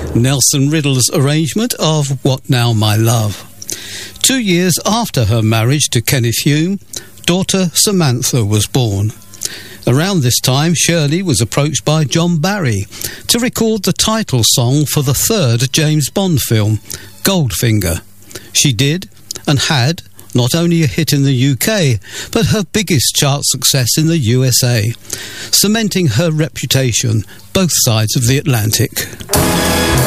Nelson Riddle's arrangement of What Now My Love. 2 years after her marriage to Kenneth Hume, daughter Samantha was born. Around this time, Shirley was approached by John Barry to record the title song for the third James Bond film, Goldfinger. She did, and had not only a hit in the UK, but her biggest chart success in the USA, cementing her reputation both sides of the Atlantic.